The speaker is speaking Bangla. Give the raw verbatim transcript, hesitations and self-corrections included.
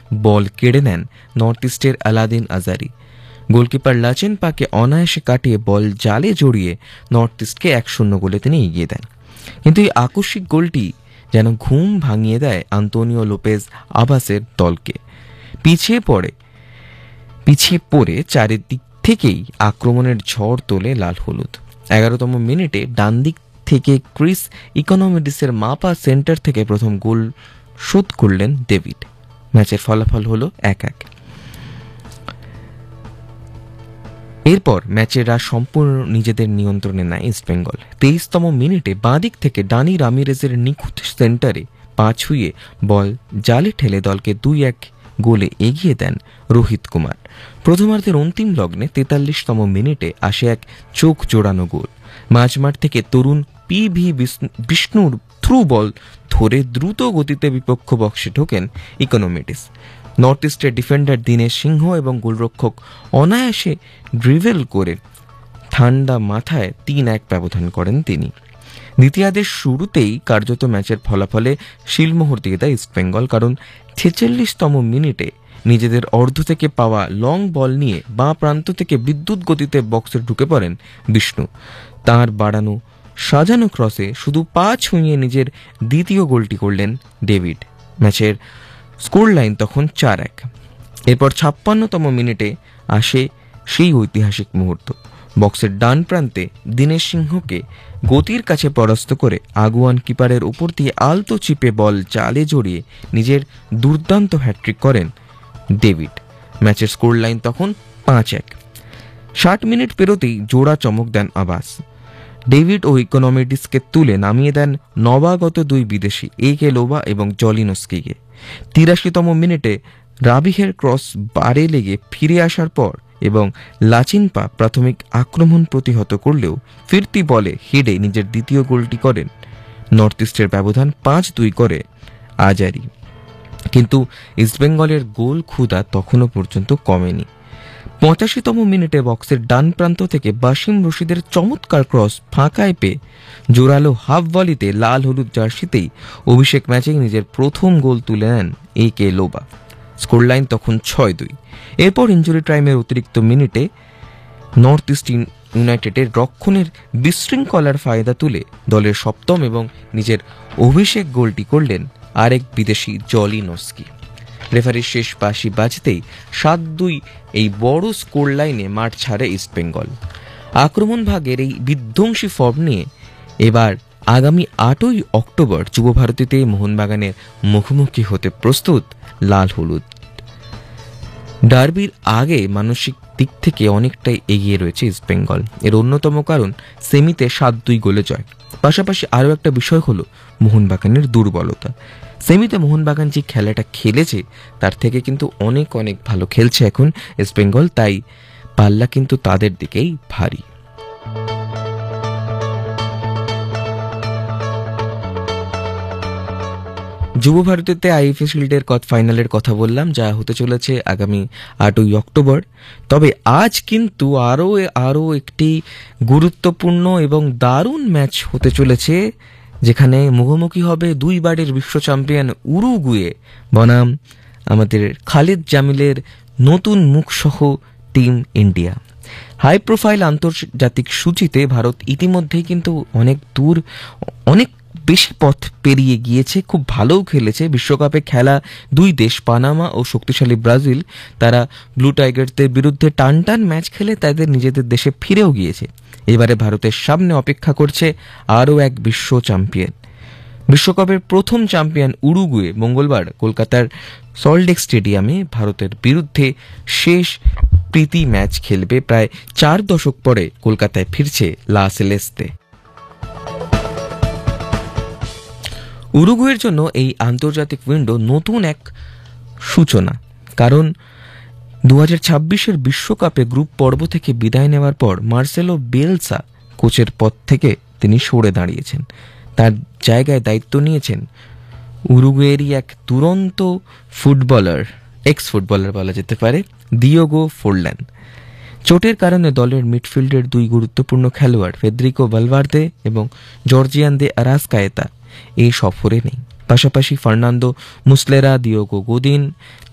বল কেড়ে নেন নর্থ ইস্টের আলাদিন আজারি। গোলকিপার লাচেন পাকে অনায়াসে কাটিয়ে বল জালে জড়িয়ে নর্থ ইস্টকে এক শূন্য গোলে তিনি এগিয়ে দেন। কিন্তু এই আকস্মিক গোলটি যেন ঘুম ভাঙিয়ে দেয় আন্তোনিও লোপেজ আবাসের দলকে। পিছিয়ে পড়ে পিছিয়ে পড়ে চারিদিক থেকেই আক্রমণের ঝড় তোলে লাল হলুদ। এগারোতম মিনিটে ডান দিক থেকে ক্রিস ইকোনমিডিসের মাপা সেন্টার থেকে প্রথম গোল শোধ করলেন ডেভিড। ম্যাচের ফলাফল হলো এক এক। এরপর ম্যাচের রাশ সম্পূর্ণ নিজেদের নিয়ন্ত্রণে নেয় ইস্টবেঙ্গল। তেইশতম মিনিটে বাঁদিক থেকে ডানি রামিরেজের নিখুঁত সেন্টারে পা ছুঁয়ে বল জালে ঠেলে দলকে দুই এক গোলে এগিয়ে দেন রোহিত কুমার। প্রথমার্ধের অন্তিম লগ্নে তেতাল্লিশতম মিনিটে আসে এক চোখ জোড়ানো গোল। মাঝমাঠ থেকে তরুণ পি ভি বিষ্ণুর থ্রু বল ধরে দ্রুত গতিতে বিপক্ষ বক্সে ঢোকেন ইকোনমিডিস। নর্থ ইস্টের ডিফেন্ডার দীনেশ সিংহ এবং গোলরক্ষক অনায়াসে ড্রিভেল করে ঠান্ডা মাথায় তিন এক ব্যবধান করেন তিনি। দ্বিতীয়ার্ধের শুরুতেই কার্যত ম্যাচের ফলাফলে শিলমোহর দিয়ে দেয় ইস্টবেঙ্গল, কারণ ছেচল্লিশতম মিনিটে নিজেদের অর্ধ থেকে পাওয়া লং বল নিয়ে বাঁ প্রান্ত থেকে বিদ্যুৎ গতিতে বক্সে ঢুকে পড়েন বিষ্ণু। তাঁর বাড়ানো সাজানো ক্রসে শুধু পা ছুঁয়ে নিজের দ্বিতীয় গোলটি করলেন ডেভিড। ম্যাচের স্কোর লাইন তখন চার এক। এরপর ছাপ্পান্নতম মিনিটে আসে সেই ঐতিহাসিক মুহূর্ত। বক্সের ডান প্রান্তে দীনেশ সিংহকে গতির কাছে পরাস্ত করে আগুয়ান কিপারের উপর দিয়ে আলতো চিপে বল জালে জড়িয়ে নিজের দুর্দান্ত হ্যাট্রিক করেন ডেভিড। ম্যাচের স্কোর লাইন তখন পাঁচ এক। ষাট মিনিট পেরোতেই জোড়া চমক দেন আবাস। ডেভিড ও ইকোনমিডিসকে তুলে নামিয়ে দেন নবাগত দুই বিদেশি এ কে লোবা এবং জলিনস্কিকে। তিরাশিতম মিনিটে রাবিহের ক্রস বারে লেগে ফিরে আসার পর এবং লাচিনপা প্রাথমিক আক্রমণ প্রতিহত করলেও ফিরতি বলে হেডে নিজের দ্বিতীয় গোলটি করেন। নর্থ ইস্টের ব্যবধান পাঁচ দুই করে আজারি। কিন্তু ইস্টবেঙ্গলের গোল ক্ষুধা তখনও পর্যন্ত কমেনি। পঁচাশিতম মিনিটে বক্সের ডান প্রান্ত থেকে বাসিম রশিদের চমৎকার ক্রস ফাঁকায় পেয়ে জোরালো হাফ ভলিতে লাল হলুদ জার্সিতেই অভিষেক ম্যাচেই নিজের প্রথম গোল তুলে নেন এ কে লোবা। স্কোর লাইন তখন ছয় দুই। এরপর ইঞ্জুরি টাইমের অতিরিক্ত মিনিটে নর্থ ইস্ট ইউনাইটেডের রক্ষণের বিশৃঙ্খলার ফায়দা তুলে দলের সপ্তম এবং নিজের অভিষেক গোলটি করলেন আরেক বিদেশি জলিনস্কি। রেফারির শেষ বাঁশি বাজতেই সাত দুই এই বড় স্কোর লাইনে মাঠ ছাড়ে ইস্টবেঙ্গল। আক্রমণ ভাগের এই বিধ্বংসী ফর্ম নিয়ে এবার আগামী আটই অক্টোবর যুবভারতীতে মোহনবাগানের মুখোমুখি হতে প্রস্তুত লাল হলুদ। ডার্বির আগে মানসিক দিক থেকে অনেকটাই এগিয়ে রয়েছে ইস্টবেঙ্গল। এর অন্যতম কারণ সেমিতে সাত দুই গোলে জয়। পাশাপাশি আরও একটা বিষয় হলো মোহনবাগানের দুর্বলতা। সেমিতে মোহনবাগান যে খেলাটা খেলেছে তার থেকে কিন্তু অনেক অনেক ভালো খেলছে এখন ইস্টবেঙ্গল, তাই পাল্লা কিন্তু তাদের দিকেই ভারী। যুব ভারতীতে আইএফএ শিল্ডের ফাইনালের কথা বললাম, যা হতে চলেছে আগামী আটই অক্টোবর। তবে আজ কিন্তু আরও আরও একটি গুরুত্বপূর্ণ এবং দারুণ ম্যাচ হতে চলেছে, যেখানে মুখোমুখি হবে দুইবারের বিশ্ব চ্যাম্পিয়ন উরুগুয়ে বনাম আমাদের খালিদ জামিলের নতুন মুখসহ টিম ইন্ডিয়া। হাই প্রোফাইল আন্তর্জাতিক সূচিতে ভারত ইতিমধ্যেই কিন্তু অনেক দূর অনেক বেশি পথ পেরিয়ে গিয়েছে, খুব ভালোও খেলেছে। বিশ্বকাপে খেলা দুই দেশ পানামা ও শক্তিশালী ব্রাজিল, তারা ব্লু টাইগারদের বিরুদ্ধে টান টান ম্যাচ খেলে তাদের নিজেদের দেশে ফিরেও গিয়েছে। এবারে ভারতের সামনে অপেক্ষা করছে আরও এক বিশ্ব চ্যাম্পিয়ন। বিশ্বকাপের প্রথম চ্যাম্পিয়ন উরুগুয়ে মঙ্গলবার কলকাতার সল্টলেক স্টেডিয়ামে ভারতের বিরুদ্ধে শেষ প্রীতি ম্যাচ খেলবে। প্রায় চার দশক পরে কলকাতায় ফিরছে লা সেলেস্তে। উরুগুয়ের জন্য এই আন্তর্জাতিক উইন্ডো নতুন এক সূচনা, কারণ দু হাজার ছাব্বিশের বিশ্বকাপে গ্রুপ পর্ব থেকে বিদায় নেওয়ার পর মার্সেলো বিয়েলসা কোচের পদ থেকে তিনি সরে দাঁড়িয়েছেন। তার জায়গায় দায়িত্ব নিয়েছেন উরুগুয়েরই এক দুরন্ত ফুটবলার, এক্স ফুটবলার বলা যেতে পারে, দিয়েগো ফোরলান। চোটের কারণে দলের মিডফিল্ডের দুই গুরুত্বপূর্ণ খেলোয়াড় ফেদ্রিকো ভালভার্দে এবং জর্জিয়ান দে আরাসকায়েতা এই সফরে নেই। পাশাপাশি ফার্নান্দো মুসলেরা, দিয়েগো গোদিন,